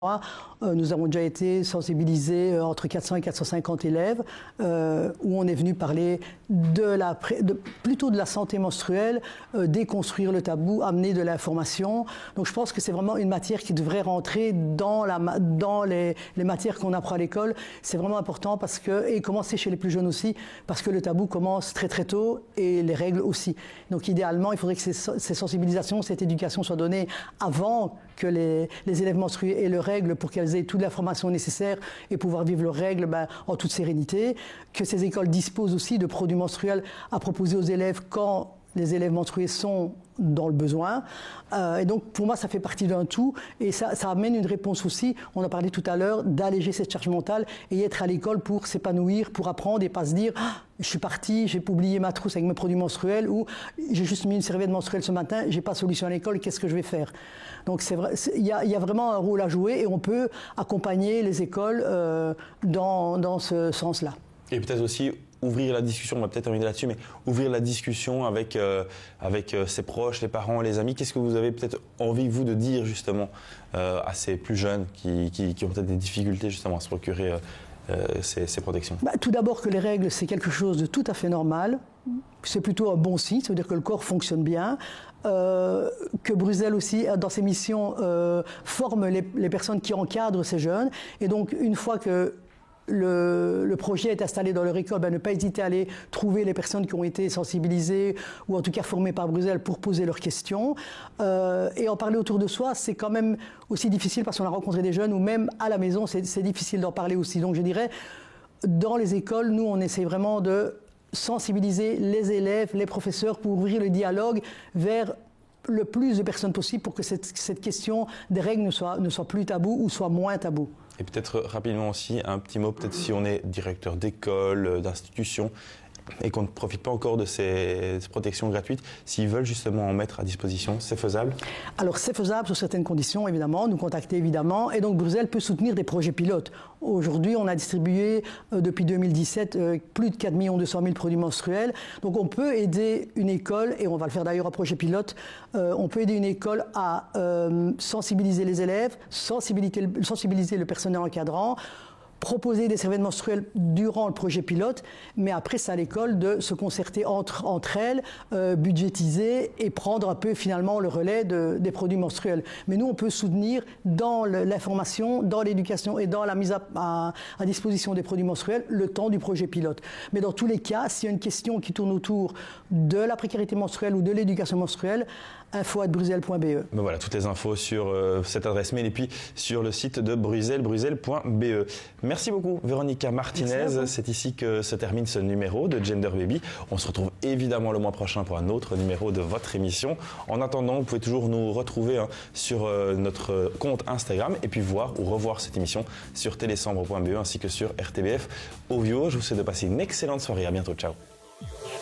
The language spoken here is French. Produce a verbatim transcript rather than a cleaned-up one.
Euh, nous avons déjà été sensibilisés euh, entre quatre cents et quatre cent cinquante élèves euh, où on est venu parler de la, de, plutôt de la santé menstruelle, euh, déconstruire le tabou, amener de l'information. Donc je pense que c'est vraiment une matière qui devrait rentrer dans, la, dans les, les matières qu'on apprend à l'école. C'est vraiment important parce que, et commencer chez les plus jeunes aussi, parce que le tabou commence très très tôt et les règles aussi. Donc idéalement, il faudrait que ces, ces sensibilisations, cette éducation soient données avant que les, les élèves menstrués aient leurs règles pour qu'elles aient toute l'information nécessaire et pouvoir vivre leurs règles ben, en toute sérénité. Que ces écoles disposent aussi de produits menstruels à proposer aux élèves quand les élèves menstrués sont dans le besoin. Euh, et donc, pour moi, ça fait partie d'un tout. Et ça, ça amène une réponse aussi, on a parlé tout à l'heure, d'alléger cette charge mentale et être à l'école pour s'épanouir, pour apprendre et pas se dire ah, « je suis parti, j'ai oublié ma trousse avec mes produits menstruels » ou « j'ai juste mis une serviette menstruelle ce matin, j'ai pas de solution à l'école, qu'est-ce que je vais faire ?» Donc, c'est vrai, il y a, y a vraiment un rôle à jouer et on peut accompagner les écoles euh, dans, dans ce sens-là. Et peut-être aussi ouvrir la discussion, on va peut-être terminer là-dessus, mais ouvrir la discussion avec, euh, avec euh, ses proches, les parents, les amis. Qu'est-ce que vous avez peut-être envie, vous, de dire justement euh, à ces plus jeunes qui, qui, qui ont peut-être des difficultés justement à se procurer euh, euh, ces, ces protections? Bah, tout d'abord que les règles, c'est quelque chose de tout à fait normal. C'est plutôt un bon signe, ça veut dire que le corps fonctionne bien. Euh, que Bruxelles aussi, dans ses missions, euh, forme les, les personnes qui encadrent ces jeunes. Et donc, une fois que Le, le projet est installé dans leur école, ben ne pas hésiter à aller trouver les personnes qui ont été sensibilisées ou en tout cas formées par Bruxelles pour poser leurs questions. Euh, et en parler autour de soi, c'est quand même aussi difficile parce qu'on a rencontré des jeunes ou même à la maison, c'est, c'est difficile d'en parler aussi. Donc je dirais, dans les écoles, nous, on essaie vraiment de sensibiliser les élèves, les professeurs pour ouvrir le dialogue vers le plus de personnes possible pour que cette, cette question des règles ne soit, ne soit plus tabou ou soit moins tabou. Et peut-être rapidement aussi, un petit mot, peut-être si on est directeur d'école, d'institution, et qu'on ne profite pas encore de ces protections gratuites, s'ils veulent justement en mettre à disposition, c'est faisable? Alors c'est faisable sous certaines conditions, évidemment, nous contacter évidemment, et donc Bruxelles peut soutenir des projets pilotes. Aujourd'hui, on a distribué euh, depuis deux mille dix-sept euh, plus de quatre millions deux cent mille produits menstruels, donc on peut aider une école, et on va le faire d'ailleurs à projet pilote, euh, on peut aider une école à euh, sensibiliser les élèves, sensibiliser, sensibiliser le personnel encadrant, proposer des serviettes menstruelles durant le projet pilote, mais après c'est à l'école de se concerter entre, entre elles, euh, budgétiser et prendre un peu finalement le relais de, des produits menstruels. Mais nous on peut soutenir dans le, l'information, dans l'éducation et dans la mise à, à, à disposition des produits menstruels le temps du projet pilote. Mais dans tous les cas, s'il y a une question qui tourne autour de la précarité menstruelle ou de l'éducation menstruelle, info arobase bruxelles point b e. Ben voilà, toutes les infos sur euh, cette adresse mail et puis sur le site de Bruxelles, bruxelles point b e. Merci beaucoup Véronica Martinez, c'est ici que se termine ce numéro de Gender Baby. On se retrouve évidemment le mois prochain pour un autre numéro de votre émission. En attendant, vous pouvez toujours nous retrouver hein, sur euh, notre compte Instagram et puis voir ou revoir cette émission sur télésambre point b e ainsi que sur R T B F Ovio. Je vous souhaite de passer une excellente soirée, à bientôt, ciao.